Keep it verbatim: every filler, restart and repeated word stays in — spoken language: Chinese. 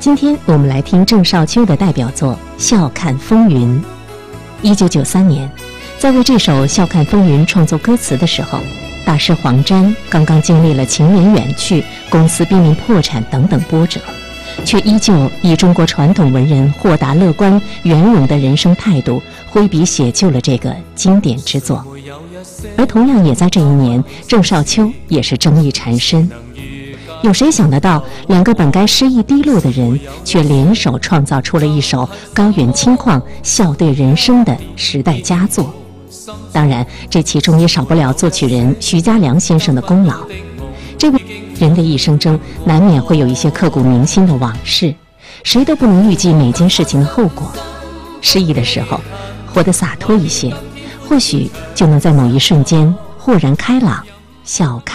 今天我们来听郑少秋的代表作《笑看风云》。一九九三年，在为这首《笑看风云》创作歌词的时候，大师黄沾刚刚经历了情人远去、公司濒临破产等等波折，却依旧以中国传统文人豁达乐观、圆融的人生态度，挥笔写就了这个经典之作。而同样也在这一年，郑少秋也是争议缠身。有谁想得到，两个本该失意低落的人，却联手创造出了一首高远清旷、笑对人生的时代佳作。当然，这其中也少不了作曲人徐嘉良先生的功劳。这位人的一生中，难免会有一些刻骨铭心的往事，谁都不能预计每件事情的后果。失意的时候，活得洒脱一些，或许就能在某一瞬间豁然开朗，笑看